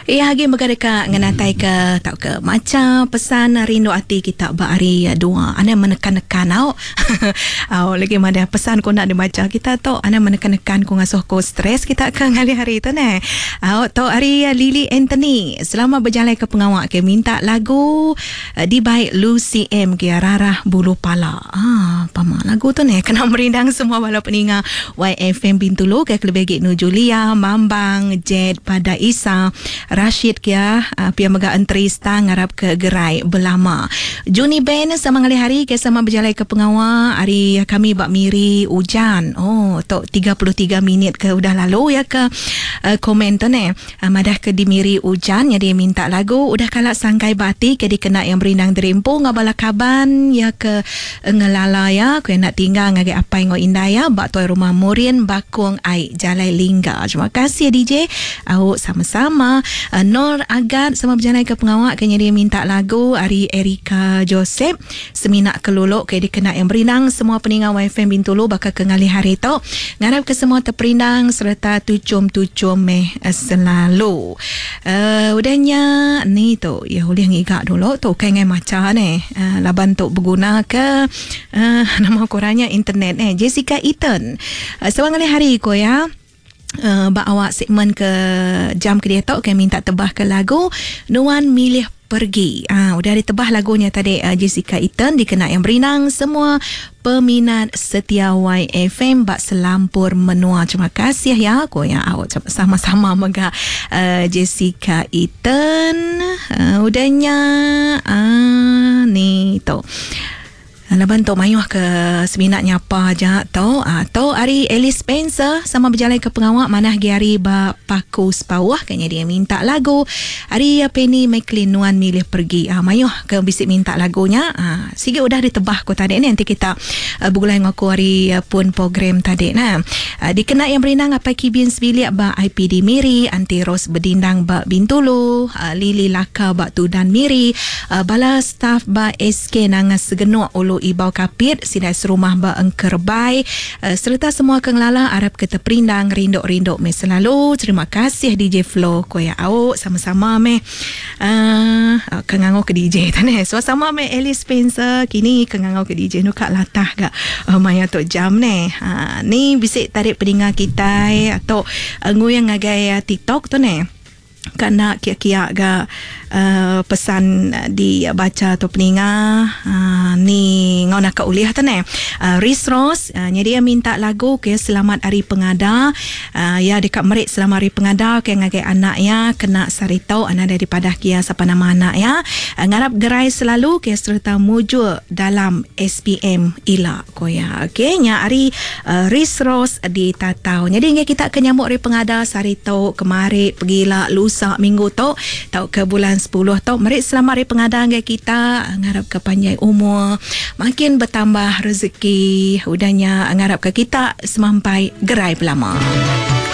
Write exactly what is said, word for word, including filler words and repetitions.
Eh hagi magada nganatai ke tau ke macam pesan rindu hati kita bari dua ana menekan-nekan au. Au lagi mana pesan ko nak dibaca kita tu ana menekan-nekan ko ngasuh ko stres kita ke ngali hari tu ne. Au tu hari Lily Anthony selama berjalan ke pengawak ke minta lagu uh, di baik Lucy M ke Rarah Bulu Pala. Ah pama lagu tu ne kena merindang semua bala peninga Y F M Bintulu ke lebih Nu Julia, Mambang, Jed pada Isa, Rashid kia uh, pia mega entrista ngarap ke gerai belama. Juni Ben sama ngali hari ke sama berjalan ke pengawa hari kami bak miri hujan. Oh tok tiga puluh tiga minit ke udah lalu ya ke uh, komen tu ne. Uh, madah ke dimiri hujan ya dia minta lagu udah kalak sangkai bati ke dikena yang berindang derimpu ngabala kaban ya ke uh, ngelala ya ku nak tinggal ngage apa ngo indah ya bak tuai rumah Murin bakung ai Jalai Lingga. Terima kasih D J. Au sama-sama. Uh, Nur Agad sama berjalan ke pengawak kenya dia minta lagu Ari Erika Joseph seminak keluluk ke dikena yang berindang semua peningan Y F M Bintulu bakal ke ngali hari tu ngarap ke semua terperindang serta tucum-tucum meh uh, selalu. Uh, udahnya ni tu ya boleh ngigak dulu tu kayak ngai macam ni uh, laban tu berguna ke uh, nama korangnya internet eh Jessica Eaton. Uh, Sewang kali hari ko ya uh, bak awak segmen ke jam ke dia tok ke minta tebah ke lagu Nuan Milih Pergi. Ah, udah ditebah lagunya tadi uh, Jessica Eaton dikena yang berinang semua peminat setia Y F M bak selampur menua. Terima kasih ya ko ya awak sama-sama mega uh, Jessica Eaton. Uh, udahnya ah ni tu. Laban tu mayuh ke seminatnya apa aja tu atau hari Alice Spencer sama berjalan ke pengawak manah giari ba pakus bawah kayaknya dia minta lagu hari Penny McLean Nuan Milih Pergi. Ah mayuh ke bisik minta lagunya. Ah sikit udah ditebah ko tadi ni nanti kita uh, bergulai ngaku hari uh, pun program tadi nah. Uh, dikena yang berinang apa kibin sebilik ba I P D Miri, Anti Ros Bedindang ba Bintulu, uh, Lili Laka ba Tudan Miri, uh, bala staff ba S K nangas segenuk ulu Ibau Kapit, Sinai Serumah ba Engkerbai, uh, serta semua kenglala Arab kita perindang rinduk-rinduk me selalu. Terima kasih D J Flo ko ya au sama-sama me uh, kengango ke D J tane sama-sama me Alice Spencer kini kengango ke D J nu kak latah gak uh, maya tu jam ne. Uh, ni bisik tarik peningat kita eh, atau uh, nguyang ngagai uh, TikTok tu ne kana kia-kia ga uh, pesan di baca tu peninga uh, ni ngau nak uliah tu ne uh, Riz Ross uh, dia minta lagu ke selamat hari pengada uh, ya dekat merit selamat hari pengada ke ngagai anak ya kena saritau anak daripada kia siapa nama anak ya uh, ngarap gerai selalu ke serta mujur dalam S P M ila ko ya okey nya hari uh, Riz Ross di tatau jadi kita ke nyambut hari pengada saritau kemari pergilah lusa minggu tu tau ke bulan sepuluh tu merit selamat hari pengadaan kita ngarap ke panjang umur makin bertambah rezeki udahnya ngarap ke kita semampai gerai pelama.